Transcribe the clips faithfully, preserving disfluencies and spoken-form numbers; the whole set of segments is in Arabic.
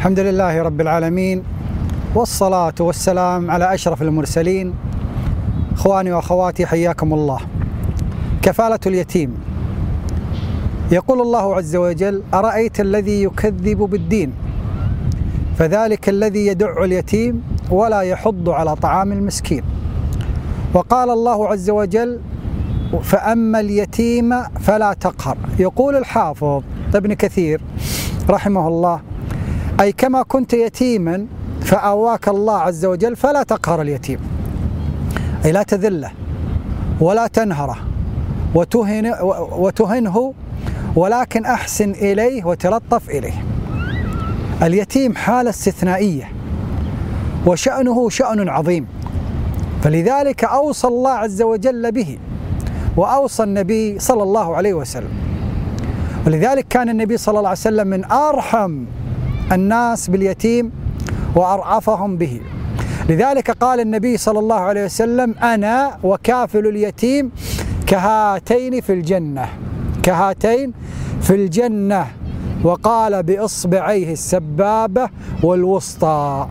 الحمد لله رب العالمين، والصلاة والسلام على أشرف المرسلين. إخواني وأخواتي حياكم الله. كفالة اليتيم. يقول الله عز وجل: أرأيت الذي يكذب بالدين فذلك الذي يدع اليتيم ولا يحض على طعام المسكين. وقال الله عز وجل: فأما اليتيم فلا تقهر. يقول الحافظ ابن كثير رحمه الله: أي كما كنت يتيما فآواك الله عز وجل فلا تقهر اليتيم، أي لا تذله ولا تنهره وتهن وتهنه، ولكن أحسن إليه وتلطف إليه. اليتيم حالة استثنائية وشأنه شأن عظيم، فلذلك أوصى الله عز وجل به، وأوصى النبي صلى الله عليه وسلم. ولذلك كان النبي صلى الله عليه وسلم من أرحم الناس باليتيم وأرأفهم به. لذلك قال النبي صلى الله عليه وسلم: أنا وكافل اليتيم كهاتين في الجنة، كهاتين في الجنة. وقال: بإصبعيه السبابة والوسطى.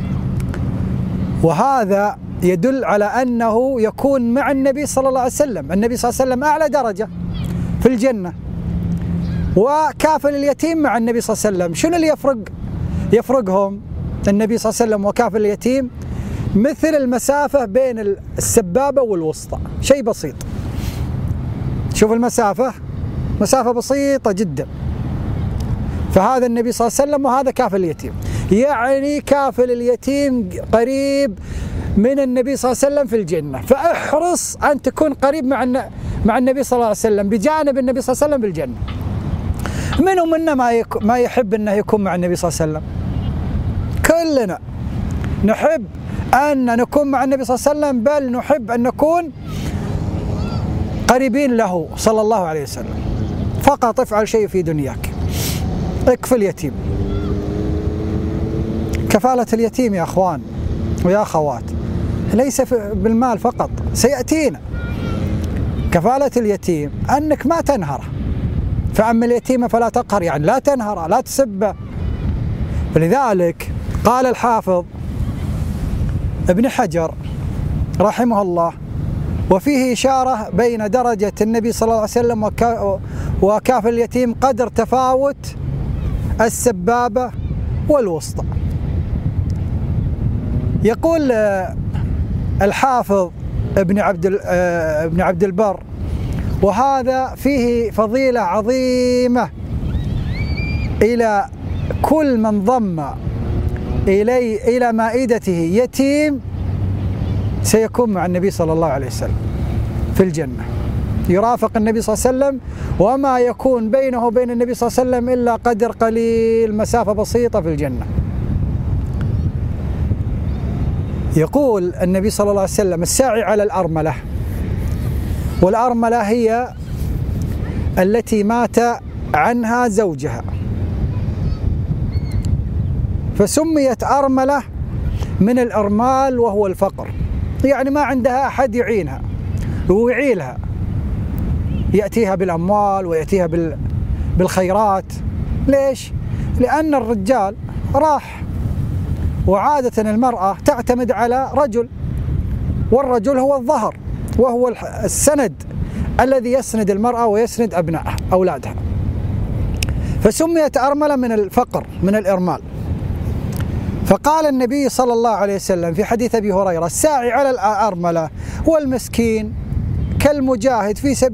وهذا يدل على أنه يكون مع النبي صلى الله عليه وسلم. النبي صلى الله عليه وسلم أعلى درجة في الجنة، وكافل اليتيم مع النبي صلى الله عليه وسلم. شنو اللي يفرق يفرقهم النبي صلى الله عليه وسلم وكافل اليتيم؟ مثل المسافة بين السبابة والوسطى، شيء بسيط. شوف المسافة، مسافة بسيطة جدا. فهذا النبي صلى الله عليه وسلم وهذا كافل اليتيم، يعني كافل اليتيم قريب من النبي صلى الله عليه وسلم في الجنة. فاحرص أن تكون قريب مع مع النبي صلى الله عليه وسلم، بجانب النبي صلى الله عليه وسلم بالجنة. منو منا ما ما يحب أنه يكون مع النبي صلى الله عليه وسلم؟ كلنا نحب أن نكون مع النبي صلى الله عليه وسلم، بل نحب أن نكون قريبين له صلى الله عليه وسلم. فقط افعل شيء في دنياك، اكفل اليتيم. كفالة اليتيم يا أخوان ويا أخوات ليس بالمال فقط، سيأتينا. كفالة اليتيم أنك ما تنهره. فأما اليتيم فلا تقهر، يعني لا تنهره، لا تسبه. فلذلك قال الحافظ ابن حجر رحمه الله: وفيه إشارة بين درجة النبي صلى الله عليه وسلم وكافل اليتيم قدر تفاوت السبابة والوسطى. يقول الحافظ ابن عبد ابن عبد البر: وهذا فيه فضيلة عظيمة إلى كل من ضم إلي إلى مائدته يتيم سيكون مع النبي صلى الله عليه وسلم في الجنة، يرافق النبي صلى الله عليه وسلم، وما يكون بينه وبين النبي صلى الله عليه وسلم إلا قدر قليل، مسافة بسيطة في الجنة. يقول النبي صلى الله عليه وسلم: الساعي على الأرملة. والأرملة هي التي مات عنها زوجها، فسميت أرملة من الأرمال وهو الفقر، يعني ما عندها أحد يعينها ويعيلها، يأتيها بالأموال ويأتيها بالخيرات. ليش؟ لأن الرجال راح، وعادة المرأة تعتمد على رجل، والرجل هو الظهر وهو السند الذي يسند المرأة ويسند أبنائها أولادها. فسميت أرملة من الفقر، من الإرمال. فقال النبي صلى الله عليه وسلم في حديث أبي هريرة: الساعي على الأرملة والمسكين كالمجاهد في سبيل